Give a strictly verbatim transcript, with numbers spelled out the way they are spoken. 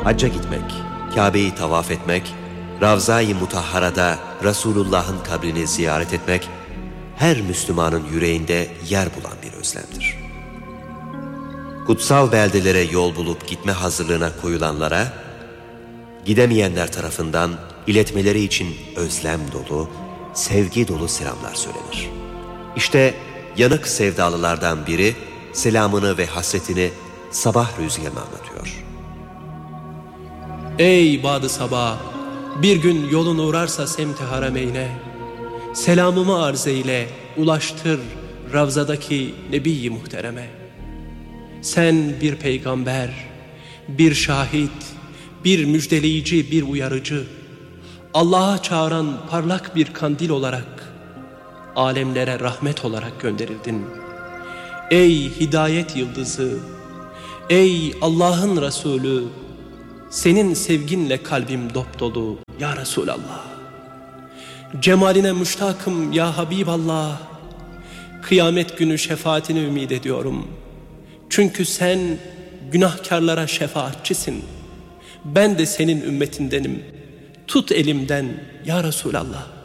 Hacca gitmek, Kabe'yi tavaf etmek, Ravza-i Mutahhara'da Resulullah'ın kabrini ziyaret etmek, her Müslümanın yüreğinde yer bulan bir özlemdir. Kutsal beldelere yol bulup gitme hazırlığına koyulanlara, gidemeyenler tarafından iletmeleri için özlem dolu, sevgi dolu selamlar söylenir. İşte yanık sevdalılardan biri selamını ve hasretini sabah rüzgarına anlatıyor. Ey badı sabah, bir gün yolun uğrarsa semti harameyne, selamımı arz eyle, ulaştır Ravzadaki Nebi-i Muhtereme. Sen bir peygamber, bir şahit, bir müjdeleyici, bir uyarıcı, Allah'a çağıran parlak bir kandil olarak, alemlere rahmet olarak gönderildin. Ey hidayet yıldızı, ey Allah'ın Resulü, senin sevginle kalbim dopdolu ya Resulallah. Cemaline müştakım ya Habiballah. Kıyamet günü şefaatini ümit ediyorum. Çünkü sen günahkarlara şefaatçisin. Ben de senin ümmetindenim. Tut elimden ya Resulallah.